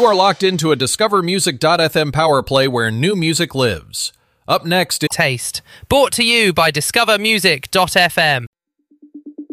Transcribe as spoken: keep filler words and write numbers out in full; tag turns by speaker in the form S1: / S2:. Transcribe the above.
S1: are locked into a Discover Music dot f m power play where new music lives. Up next,
S2: Taste. Brought to you by Discover Music dot f m.